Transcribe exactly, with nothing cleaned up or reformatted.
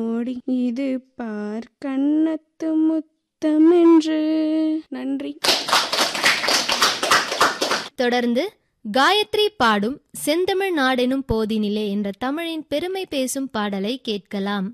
ஓடி இது பார் கண்ணத்து முத்தமென்று. நன்றி. தொடர்ந்து காயத்ரி பாடும் செந்தமிழ் நாடெனும் போதினிலே என்ற தமிழின் பெருமை பேசும் பாடலை கேட்கலாம்.